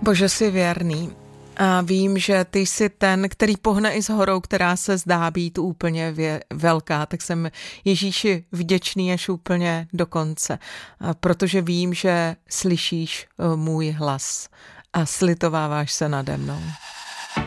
Bože, jsi věrný. A vím, že ty jsi ten, který pohne i s horou, která se zdá být úplně velká, tak jsem Ježíši vděčný až úplně do konce, protože vím, že slyšíš můj hlas a slitováváš se nade mnou.